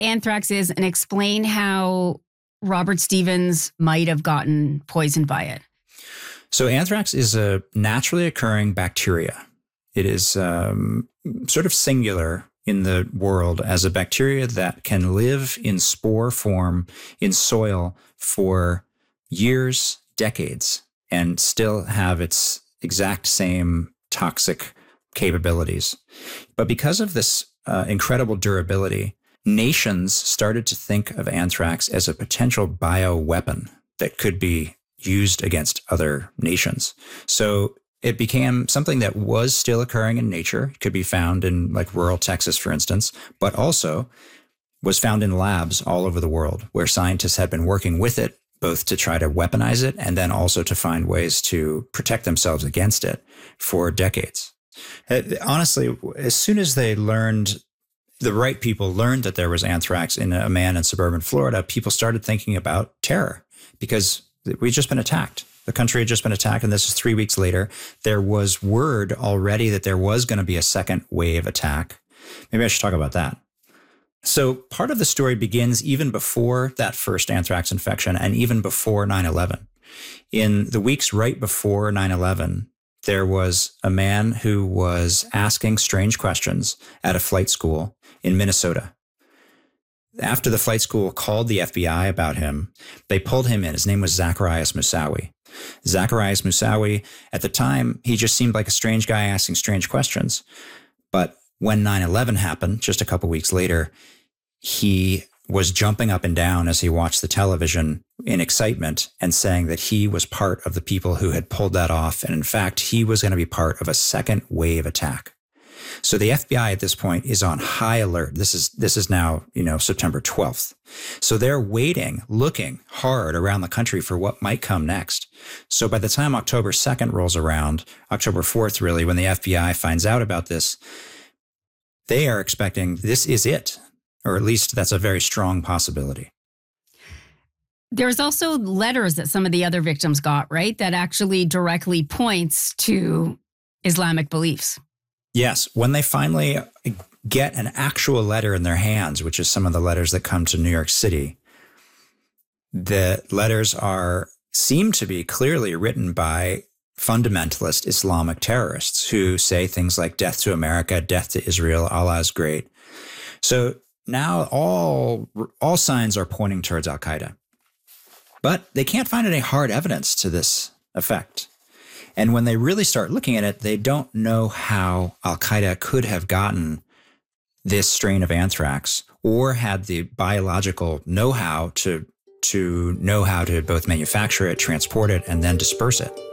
anthrax is and explain how Robert Stevens might have gotten poisoned by it. So anthrax is a naturally occurring bacteria. It is sort of singular in the world as a bacteria that can live in spore form in soil for years, decades, and still have its exact same toxic capabilities. But because of this incredible durability, nations started to think of anthrax as a potential bioweapon that could be used against other nations. So it became something that was still occurring in nature. It could be found in like rural Texas, for instance, but also was found in labs all over the world where scientists had been working with it, both to try to weaponize it and then also to find ways to protect themselves against it for decades. Honestly, as soon as they learned, the right people learned that there was anthrax in a man in suburban Florida, people started thinking about terror because we'd just been attacked. The country had just been attacked, and this is 3 weeks later. There was word already that there was going to be a second wave attack. Maybe I should talk about that. So part of the story begins even before that first anthrax infection and even before 9/11. In the weeks right before 9/11, there was a man who was asking strange questions at a flight school in Minnesota. After the flight school called the FBI about him, they pulled him in. His name was Zacarias Moussaoui. Zacarias Moussaoui, at the time, he just seemed like a strange guy asking strange questions. But when 9/11 happened, just a couple weeks later, he was jumping up and down as he watched the television in excitement and saying that he was part of the people who had pulled that off. And in fact, he was going to be part of a second wave attack. So the FBI at this point is on high alert. This is now, September 12th. So they're waiting, looking hard around the country for what might come next. So by the time October 2nd rolls around, October 4th, really, when the FBI finds out about this, they are expecting this is it, or at least that's a very strong possibility. There's also letters that some of the other victims got, right? That actually directly points to Islamic beliefs. Yes, when they finally get an actual letter in their hands, which is some of the letters that come to New York City, the letters seem to be clearly written by fundamentalist Islamic terrorists who say things like death to America, death to Israel, Allah is great. So now all signs are pointing towards Al-Qaeda. But they can't find any hard evidence to this effect. And when they really start looking at it, they don't know how Al-Qaeda could have gotten this strain of anthrax or had the biological know-how to know how to both manufacture it, transport it, and then disperse it.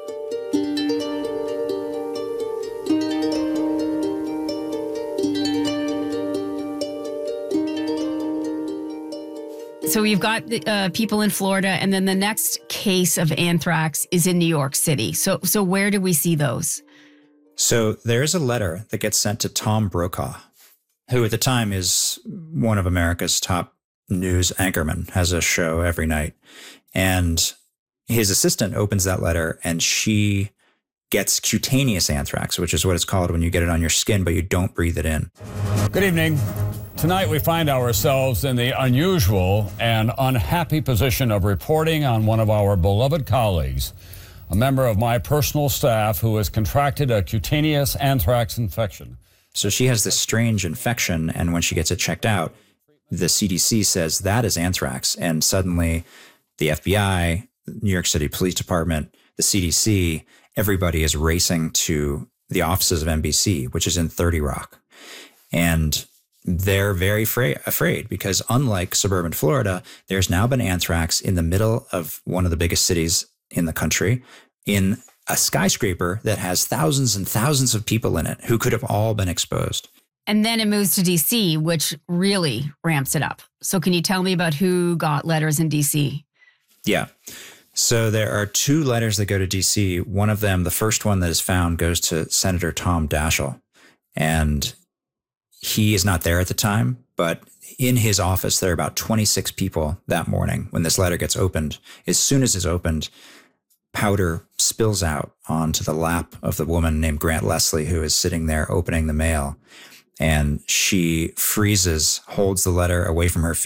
So you've got people in Florida, and then the next case of anthrax is in New York City. So where do we see those? So there's a letter that gets sent to Tom Brokaw, who at the time is one of America's top news anchormen, has a show every night. And his assistant opens that letter, and she gets cutaneous anthrax, which is what it's called when you get it on your skin, but you don't breathe it in. Good evening. Tonight we find ourselves in the unusual and unhappy position of reporting on one of our beloved colleagues, a member of my personal staff who has contracted a cutaneous anthrax infection. So she has this strange infection, and when she gets it checked out, the CDC says that is anthrax, and suddenly the FBI, New York City Police Department, the CDC, everybody is racing to the offices of NBC, which is in 30 Rock. And they're very afraid because unlike suburban Florida, there's now been anthrax in the middle of one of the biggest cities in the country in a skyscraper that has thousands and thousands of people in it who could have all been exposed. And then it moves to D.C., which really ramps it up. So can you tell me about who got letters in D.C.? Yeah. So there are two letters that go to D.C. One of them, the first one that is found, goes to Senator Tom Daschle. And he is not there at the time, but in his office, there are about 26 people that morning when this letter gets opened. As soon as it's opened, powder spills out onto the lap of the woman named Grant Leslie, who is sitting there opening the mail. And she freezes, holds the letter away from her